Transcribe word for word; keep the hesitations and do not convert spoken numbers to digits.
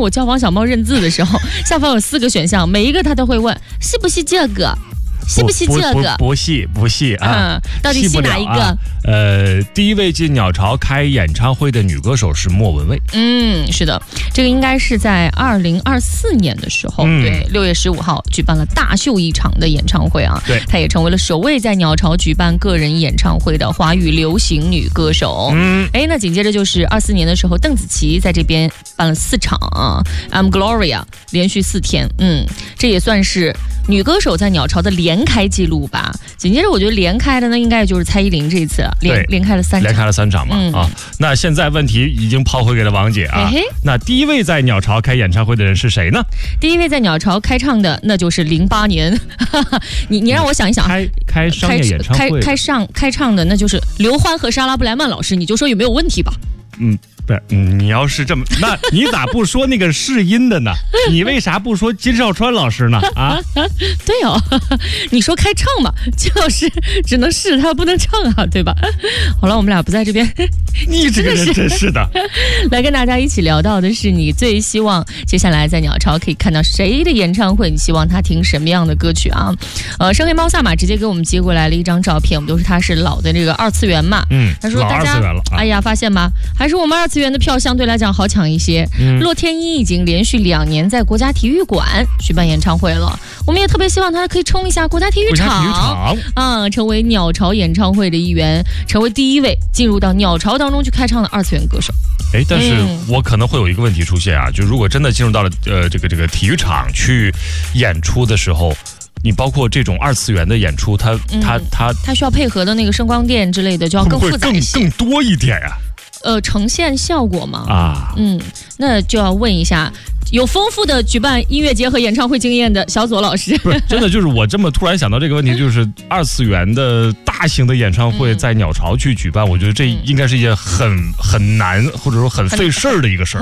我教王小猫认字的时候，下方有四个选项，每一个他都会问是不是这个。是不是这个？ 不是，不是啊、 嗯！到底是哪一个、啊？ 呃，第一位进鸟巢开演唱会的女歌手是莫文蔚。 嗯，是的，这个应该是在二零二四年的时候，嗯、对，六月十五号举办了大秀一场的演唱会啊。 对， 她也成为了首位在鸟巢举办个人演唱会的华语流行女歌手。嗯，哎，那紧接着就是二四年的时候，邓紫棋在这边办了四场啊 ，I'm Gloria， 连续四天。嗯，这也算是女歌手在鸟巢的连开记录吧。紧接着我觉得连开的呢应该就是蔡依林这一次了，连连开了三场， 连开了三场嘛、嗯、啊。那现在问题已经抛回给了王姐啊。嘿嘿，那第一位在鸟巢开演唱会的人是谁呢？ 第一位在鸟巢开唱的那就是零八年，你你让我想一想， 开开商业演唱会开开上开唱的那就是刘欢和莎拉布莱曼老师，你就说有没有问题吧？ 嗯。不是，你要是这么，那你咋不说那个试音的呢？你为啥不说金少川老师呢？啊， 对哦，你说开唱嘛，金老师只能试，他不能唱啊，对吧？好了，我们俩不在这边， 你这个人真是的。 来跟大家一起聊到的是，你最希望接下来在鸟巢可以看到谁的演唱会？你希望他听什么样的歌曲啊？呃，深黑猫萨玛直接给我们接过来了一张照片，我们都是他是老的这个二次元嘛， 嗯， 他说大家， 老二次元了啊、 哎呀，发现吗？还是我们二次元的票相对来讲好抢一些。嗯、洛天依已经连续两年在国家体育馆举办演唱会了，我们也特别希望他可以冲一下国家体育场， 国家体育场啊、嗯，成为鸟巢演唱会的一员，成为第一位进入到鸟巢当中去开唱的二次元歌手。 哎，但是我可能会有一个问题出现啊，就如果真的进入到了呃这个这个体育场去演出的时候。你包括这种二次元的演出，它、嗯、它它它需要配合的那个声光电之类的，就要更复杂一些， 更更多一点呀、啊。 呃，呈现效果嘛， 啊， 嗯，那就要问一下有丰富的举办音乐节和演唱会经验的小左老师。 不是，真的就是我这么突然想到这个问题，就是二次元的大型的演唱会在鸟巢去举办，嗯、我觉得这应该是一件很很难或者说很费事儿的一个事儿。